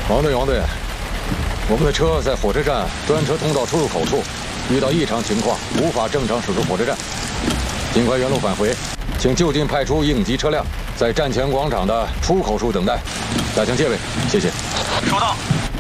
王队，我们的车在火车站专车通道出入口处遇到异常情况，无法正常驶出火车站，尽快原路返回。请就近派出应急车辆，在站前广场的出口处等待，加强戒备，谢谢。 收到。